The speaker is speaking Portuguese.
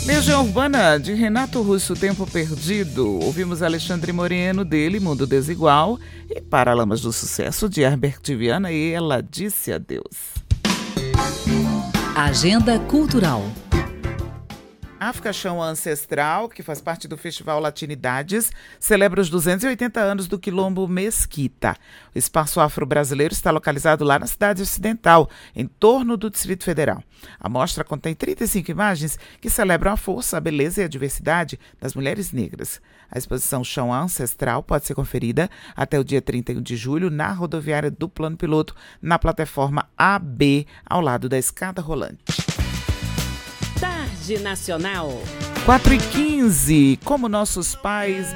Legião Urbana, de Renato Russo, Tempo Perdido. Ouvimos Alexandre Moreno, dele, Mundo Desigual. E Paralamas do Sucesso, de Herbert Viana, e Ela Disse Adeus. Agenda Cultural. África Chão Ancestral, que faz parte do Festival Latinidades, celebra os 280 anos do Quilombo Mesquita. O espaço afro-brasileiro está localizado lá na cidade ocidental, em torno do Distrito Federal. A mostra contém 35 imagens que celebram a força, a beleza e a diversidade das mulheres negras. A exposição Chão Ancestral pode ser conferida até o dia 31 de julho na rodoviária do Plano Piloto, na plataforma AB, ao lado da escada rolante. Tarde Nacional. 4h15, como nossos pais